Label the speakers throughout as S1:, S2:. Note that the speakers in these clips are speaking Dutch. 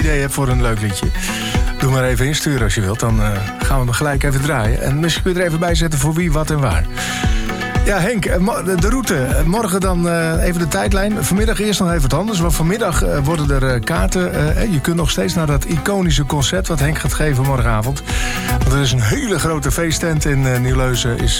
S1: idee hebt voor een leuk liedje, doe maar even insturen als je wilt. Dan gaan we hem gelijk even draaien. En misschien kun je er even bij zetten voor wie, wat en waar. Ja, Henk, de route. Morgen dan even de tijdlijn. Vanmiddag eerst nog even wat anders. Want vanmiddag worden er kaarten. Je kunt nog steeds naar dat iconische concert wat Henk gaat geven morgenavond. Want er is een hele grote feesttent in Nieuwleusen. Is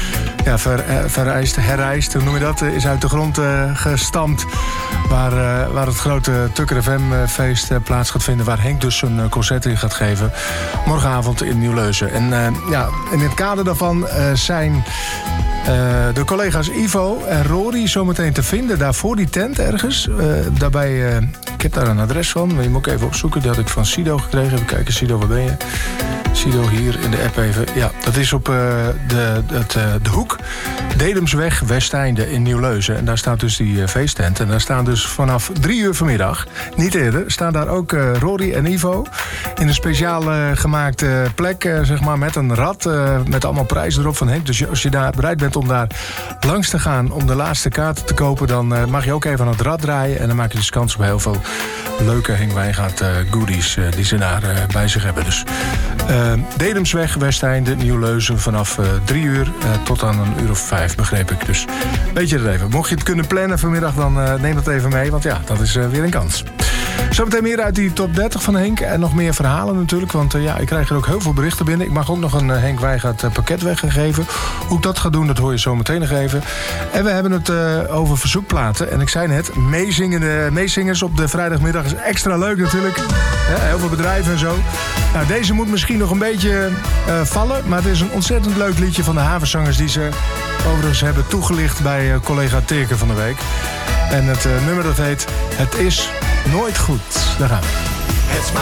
S1: herrijst, hoe noem je dat? Is uit de grond gestampt. Waar het grote Tukker FM feest plaats gaat vinden. Waar Henk dus een concert in gaat geven. Morgenavond in Nieuwleusen. En in het kader daarvan zijn de collega's Ivo en Rory zometeen te vinden. Daar voor die tent ergens. Daarbij, ik heb daar een adres van. Maar je moet ook even opzoeken. Die had ik van Sido gekregen. Even kijken, Sido, waar ben je? Sido hier in de app even. Ja, dat is op de hoek Dedemsweg, Westeinde in Nieuwleusen. En daar staat dus die feesttent. En daar staan dus vanaf 3 uur vanmiddag, niet eerder, staan daar ook Rory en Ivo in een speciaal gemaakte plek, zeg maar, met een rad, met allemaal prijzen erop van Henk. Dus als je daar bereid bent om daar langs te gaan om de laatste kaarten te kopen, dan mag je ook even aan het rad draaien. En dan maak je dus kans op heel veel leuke Henk Wijngaard goodies die ze daar bij zich hebben. Dus Dedemsweg, Westeinde, Nieuwleusen vanaf 3 uur tot aan een uur of 5, begreep ik. Dus weet je het even. Mocht je het kunnen plannen vanmiddag, dan neem dat even mee. Want ja, dat is weer een kans. Zometeen meer uit die top 30 van Henk. En nog meer verhalen natuurlijk. Want ik krijg er ook heel veel berichten binnen. Ik mag ook nog een Henk Wijngaard pakket weggeven. Hoe ik dat ga doen, dat hoor je zo meteen nog even. En we hebben het over verzoekplaten. En ik zei net, meezingers op de vrijdagmiddag is extra leuk natuurlijk. Heel veel bedrijven en zo. Nou, deze moet misschien nog een beetje vallen. Maar het is een ontzettend leuk liedje van de Havenzangers die ze overigens hebben toegelicht bij collega Teerke van de week. En het nummer dat heet Het is nooit goed. Daar gaan we.
S2: Het